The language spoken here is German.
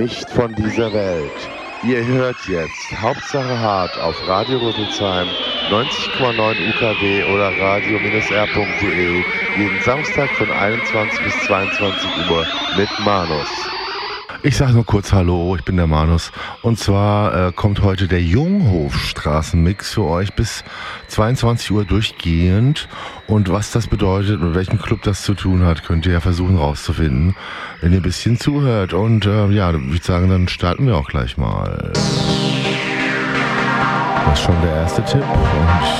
Nicht von dieser Welt. Ihr hört jetzt Hauptsache hart auf Radio Rüsselsheim 90,9 UKW oder radio-r.de jeden Samstag von 21 bis 22 Uhr mit Manus. Ich sage nur kurz Hallo, ich bin der Manus. Und zwar kommt heute der Junghof-Straßenmix für euch bis 22 Uhr durchgehend. Und was das bedeutet und mit welchem Club das zu tun hat, könnt ihr ja versuchen rauszufinden, wenn ihr ein bisschen zuhört. Und ja, würde ich sagen, dann starten wir auch gleich mal. Das ist schon der erste Tipp. Und